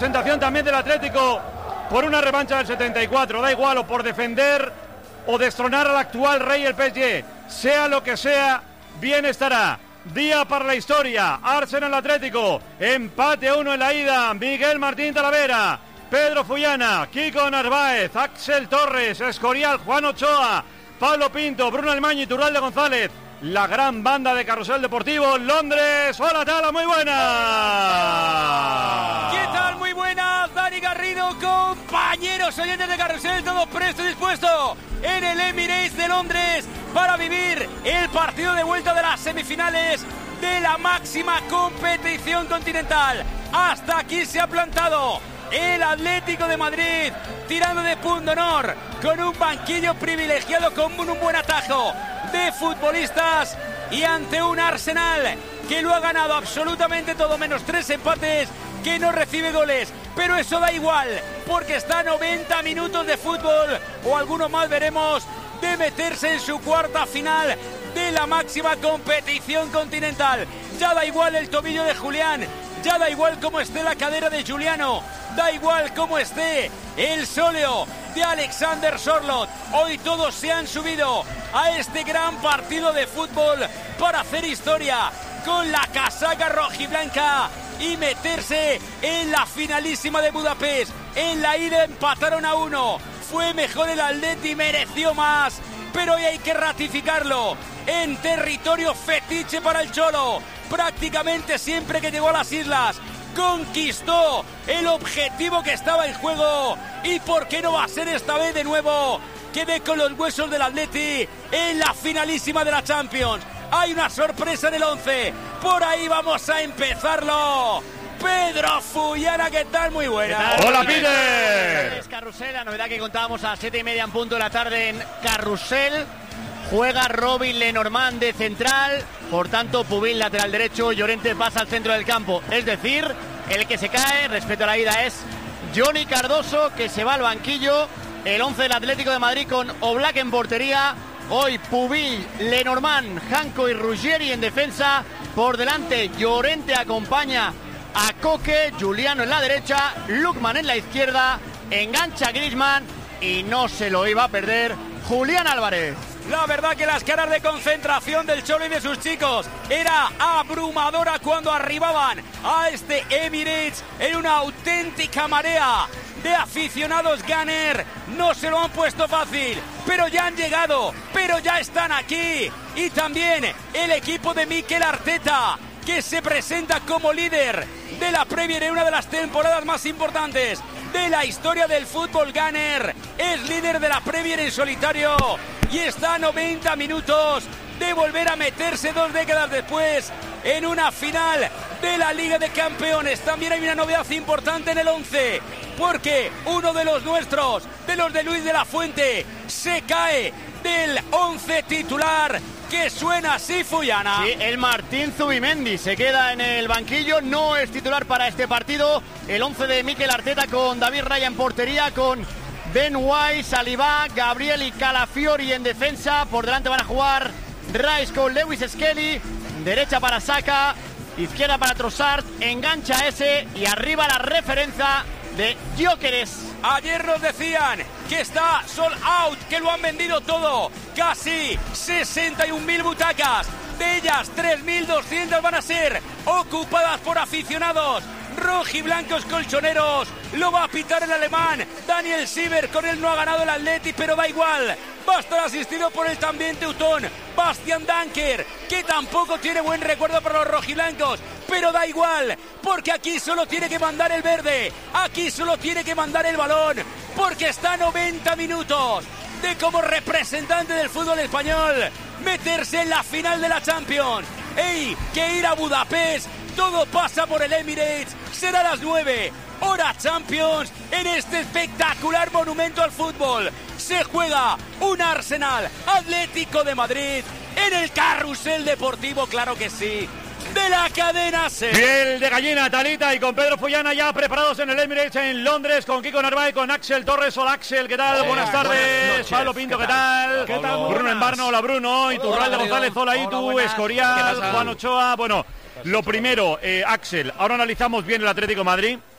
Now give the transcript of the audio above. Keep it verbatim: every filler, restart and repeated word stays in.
Presentación también del Atlético por una revancha del setenta y cuatro, da igual, o por defender o destronar al actual rey el P S G, sea lo que sea, bien estará. Día para la historia, Arsenal Atlético, empate a uno en la ida, Miguel Martín Talavera, Pedro Fullana, Kiko Narváez, Axel Torres, Escorial, Juan Ochoa, Pablo Pinto, Bruno Almaño y Turralde González. La gran banda de Carrusel Deportivo, Londres. Hola, Tala, muy buenas. ¿Qué tal? Muy buenas, Dani Garrido, compañeros oyentes de Carrusel, todo presto y dispuesto en el Emirates de Londres para vivir el partido de vuelta de las semifinales de la máxima competición continental. Hasta aquí se ha plantado el Atlético de Madrid, tirando de punto honor, con un banquillo privilegiado, con un buen atajo de futbolistas, y ante un Arsenal que lo ha ganado absolutamente todo, menos tres empates, que no recibe goles, pero eso da igual, porque está a noventa minutos de fútbol, o alguno más veremos, de meterse en su cuarta final de la máxima competición continental. Ya da igual el tobillo de Julián, ya da igual cómo esté la cadera de Giuliano, da igual cómo esté el sóleo de Alexander Sorloth. Hoy todos se han subido a este gran partido de fútbol para hacer historia con la casaca rojiblanca y meterse en la finalísima de Budapest. En la ida empataron a uno, fue mejor el Atleti, mereció más, pero hoy hay que ratificarlo en territorio fetiche para el Cholo. Prácticamente siempre que llegó a las islas conquistó el objetivo que estaba en juego, y por qué no va a ser esta vez de nuevo. Quedé con los huesos del Atleti en la finalísima de la Champions. Hay una sorpresa en el once, por ahí vamos a empezarlo. Pedro Fullana, ¿qué tal? Muy buena. Hola, Peter. Es Carrusel, la novedad que contábamos a las siete y media en punto de la tarde en Carrusel. Juega Robin Lenormand de central, por tanto Pubil lateral derecho, Llorente pasa al centro del campo. Es decir, el que se cae respecto a la ida es Johnny Cardoso, que se va al banquillo. El once del Atlético de Madrid con Oblak en portería. Hoy Pubil, Lenormand, Janko y Ruggeri en defensa. Por delante Llorente acompaña a Coque, Giuliano en la derecha, Lookman en la izquierda, engancha Griezmann y no se lo iba a perder Julián Álvarez. La verdad que las caras de concentración del Cholo y de sus chicos era abrumadora cuando arribaban a este Emirates en una auténtica marea de aficionados Gunner. No se lo han puesto fácil, pero ya han llegado, pero ya están aquí. Y también el equipo de Mikel Arteta, que se presenta como líder de la Premier en una de las temporadas más importantes de la historia del fútbol Gunner. Es líder de la Premier en solitario y está a noventa minutos de volver a meterse dos décadas después en una final de la Liga de Campeones. También hay una novedad importante en el once, porque uno de los nuestros, de los de Luis de la Fuente, se cae del once titular, que suena así, Fullana. Sí, el Martín Zubimendi se queda en el banquillo, no es titular para este partido. El once de Mikel Arteta con David Raya en portería, con Ben White, Saliba, Gabriel y Calafiori en defensa. Por delante van a jugar Rice con Lewis Skelly, derecha para Saka, izquierda para Trossard, engancha ese y arriba la referencia de Gyökeres. Ayer nos decían que está sold out, que lo han vendido todo. Casi sesenta y un mil butacas. De ellas, tres mil doscientas van a ser ocupadas por aficionados rojiblancos colchoneros. Lo va a pitar el alemán Daniel Sieber. Con él no ha ganado el Atleti, pero da igual. Va a estar asistido por el también teutón Bastian Danker, que tampoco tiene buen recuerdo para los rojiblancos, pero da igual, porque aquí solo tiene que mandar el verde, aquí solo tiene que mandar el balón, porque está a noventa minutos de, como representante del fútbol español, meterse en la final de la Champions. ¡Ey! Que ir a Budapest, todo pasa por el Emirates. Será a las nueve, hora Champions, en este espectacular monumento al fútbol. Se juega un Arsenal Atlético de Madrid en el Carrusel Deportivo, claro que sí, de la cadena SER. Piel de gallina, Talita, y con Pedro Fullana ya preparados en el Emirates en Londres, con Kiko Narváez, con Axel Torres. Hola, Axel, ¿qué tal? Hola, buenas tardes. buenas Pablo Pinto, ¿qué tal? ¿Qué tal? Bruno Embarno, hola Bruno. Y Turralde González, hola Itu, Escorial, Juan Ochoa. Bueno, lo primero, eh, Axel, ahora analizamos bien el Atlético de Madrid.